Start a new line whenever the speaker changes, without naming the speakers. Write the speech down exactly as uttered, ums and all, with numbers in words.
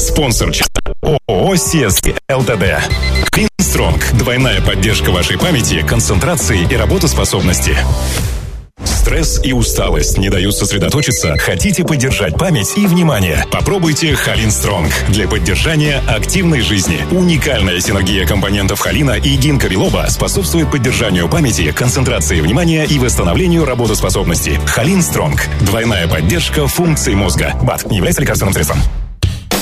Спонсор часа ООО «Сески ЛТД». Халин Стронг. Двойная поддержка вашей памяти, концентрации и работоспособности. Стресс и усталость не дают сосредоточиться? Хотите поддержать память и внимание? Попробуйте Халин Стронг для поддержания активной жизни. Уникальная синергия компонентов холина и гинка билоба способствует поддержанию памяти, концентрации внимания и восстановлению работоспособности. Халин Стронг. Двойная поддержка функций мозга. БАД не является лекарственным средством.